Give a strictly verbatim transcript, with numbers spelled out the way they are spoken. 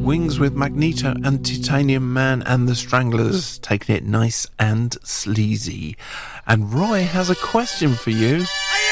Wings with Magneto and Titanium Man and the Stranglers, taking it nice and sleazy. And Roy has a question for you.